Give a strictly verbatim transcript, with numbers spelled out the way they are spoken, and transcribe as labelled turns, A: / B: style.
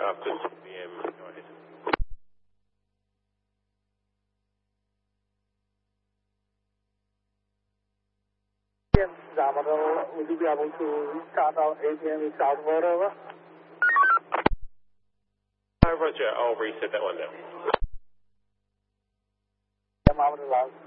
A: after six P M. Go ahead.
B: Yes, Zamadan, would you be able to start out eight P M southward over?
A: Oh, roger, I'll reset that one down.
B: Yeah, Mohammed Lal.